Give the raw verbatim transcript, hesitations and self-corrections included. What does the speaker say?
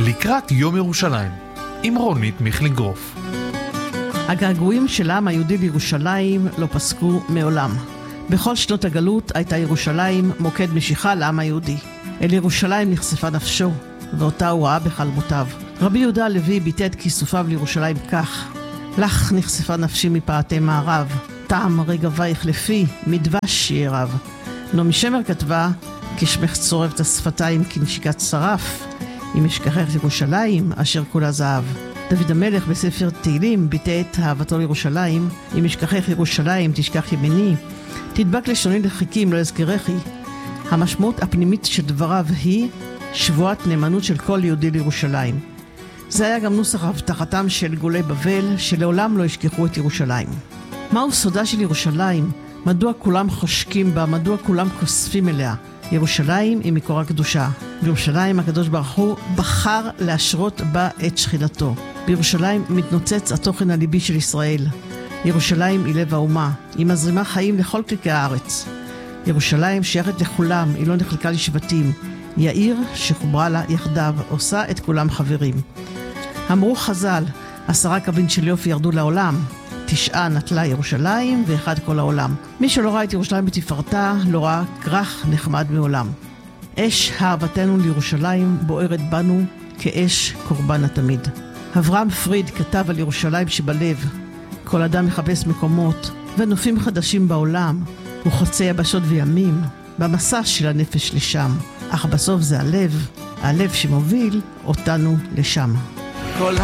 לקראת יום ירושלים, עם רונית מיכלינגרוף. הגעגועים של העם היהודי לירושלים לא פסקו מעולם. בכל שנות הגלות הייתה ירושלים מוקד משיכה לעם היהודי. אל ירושלים נחשפה נפשו, ואותה הוא ראה בחלומותיו. רבי יהודה הלוי ביטא את כיסופיו לירושלים כך: לך נחשפה נפשי מפאתי מערב, טעם רגבייך לפי מדבש ירב. נעמי שמר כתבה: כשמך צורבת השפתיים כנשיקת שרף, אם אשכחך ירושלים אשר כולה זהב. דוד המלך בספר תהילים ביטא את אהבתו לירושלים: אם אשכחך ירושלים תשכח ימיני, תדבק לשוני לחיקים לא אזכרכי. המשמעות הפנימית של דבריו היא שבועת נאמנות של כל יהודי לירושלים. זה היה גם נוסח הבטחתם של גולי בבל, שלעולם לא ישכחו את ירושלים. מהו סודה של ירושלים? מדוע כולם חושקים בה? מדוע כולם כוספים אליה? ירושלים היא מקור הקדושה. בירושלים הקדוש ברוך הוא בחר להשרות בה את שכינתו. בירושלים מתנוצץ התוכן הליבי של ישראל. ירושלים היא לב האומה, היא מזרימה חיים לכל קלקי הארץ. ירושלים שייכת לכולם, היא לא נחלקה לשבטים. היא העיר שחוברה לה יחדיו, עושה את כולם חברים. אמרו חז"ל, עשרה קבין של יופי ירדו לעולם, תשעה נטלה ירושלים ואחד כל העולם. מי שלא ראה את ירושלים בתפארתה, לא ראה כרך נחמד מעולם. אש אהבתנו לירושלים בוערת בנו כאש קורבן התמיד. אברהם פריד כתב על ירושלים שבלב: כל אדם מחפש מקומות ונופים חדשים בעולם, הוא חוצה יבשות וימים במסע של הנפש לשם, אך בסוף זה הלב, הלב שמוביל אותנו לשם. כל